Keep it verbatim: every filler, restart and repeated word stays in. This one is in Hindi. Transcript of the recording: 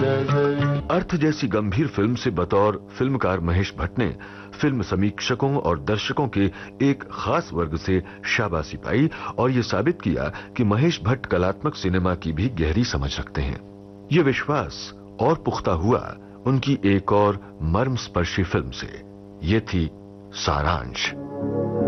नजर। अर्थ जैसी गंभीर फिल्म से बतौर फिल्मकार महेश भट्ट ने फिल्म समीक्षकों और दर्शकों के एक खास वर्ग से शाबाशी पाई और ये साबित किया कि महेश भट्ट कलात्मक सिनेमा की भी गहरी समझ रखते हैं। ये विश्वास और पुख्ता हुआ उनकी एक और मर्मस्पर्शी फिल्म से। ये थी सारांश।